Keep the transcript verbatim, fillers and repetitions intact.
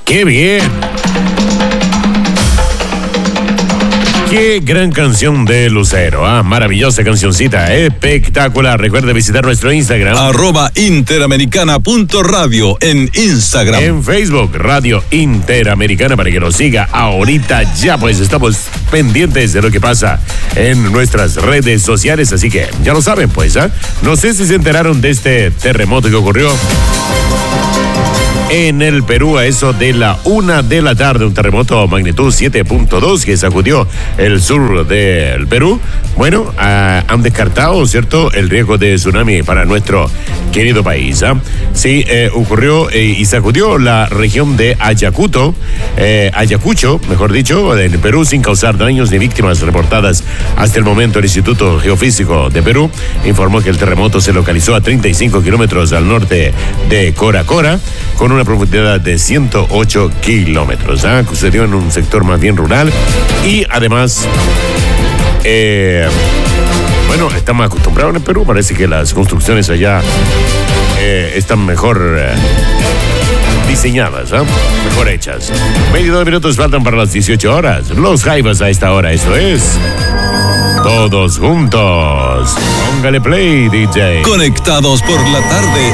¡Qué bien! Qué gran canción de Lucero, ah, maravillosa cancioncita, espectacular. Recuerde visitar nuestro Instagram. Arroba interamericana punto radio en Instagram. En Facebook, Radio Interamericana, para que nos siga ahorita ya, pues estamos pendientes de lo que pasa en nuestras redes sociales, así que ya lo saben, pues, ¿ah? No sé si se enteraron de este terremoto que ocurrió en el Perú a eso de la una de la tarde, un terremoto magnitud siete punto dos que sacudió el sur del Perú. Bueno, uh, han descartado, ¿cierto?, el riesgo de tsunami para nuestro querido país. ¿eh? Sí, eh, ocurrió eh, y sacudió la región de Ayacucho, eh, Ayacucho, mejor dicho, en Perú, sin causar daños ni víctimas reportadas hasta el momento. El Instituto Geofísico de Perú informó que el terremoto se localizó a treinta y cinco kilómetros al norte de Cora Cora, con una profundidad de ciento ocho kilómetros. ¿eh? Sucedió en un sector más bien rural y además, eh, bueno, estamos acostumbrados en el Perú. Parece que las construcciones allá eh, están mejor eh, diseñadas, ¿eh? mejor hechas. veintidós minutos faltan para las dieciocho horas. Los Jaivas a esta hora, esto es Todos Juntos. Póngale play, D J. Conectados por la tarde.